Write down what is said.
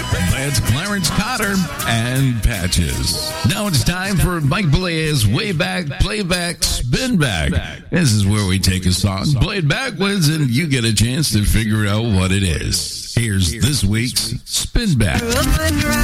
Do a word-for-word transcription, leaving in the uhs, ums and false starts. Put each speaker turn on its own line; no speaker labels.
That's Clarence Cotter and Patches. Now it's time for Mike Belea's Way Back, Playback, Spin Back. This is where we take a song, play it backwards, and you get a chance to figure out what it is. Here's this week's Spin Back.